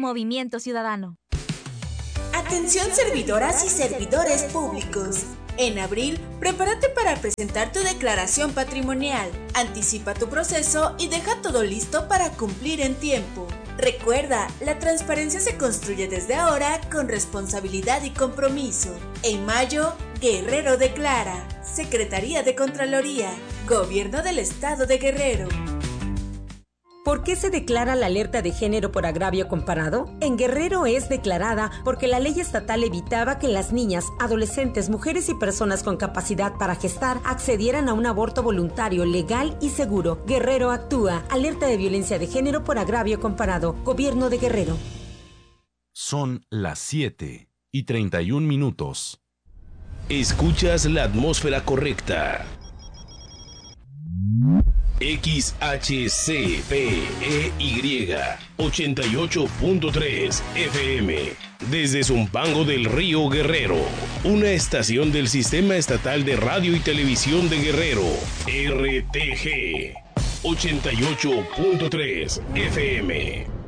Movimiento Ciudadano. Atención servidoras y servidores públicos. En abril, prepárate para presentar tu declaración patrimonial. Anticipa tu proceso y deja todo listo para cumplir en tiempo. Recuerda, la transparencia se construye desde ahora con responsabilidad y compromiso. En mayo, Guerrero declara. Secretaría de Contraloría, Gobierno del Estado de Guerrero. ¿Por qué se declara la alerta de género por agravio comparado? En Guerrero es declarada porque la ley estatal evitaba que las niñas, adolescentes, mujeres y personas con capacidad para gestar accedieran a un aborto voluntario, legal y seguro. Guerrero actúa. Alerta de violencia de género por agravio comparado. Gobierno de Guerrero. Son las 7:31. Escuchas la atmósfera correcta. XHCPEY 88.3 FM desde Zumpango del Río Guerrero, una estación del Sistema Estatal de Radio y Televisión de Guerrero, RTG 88.3 FM.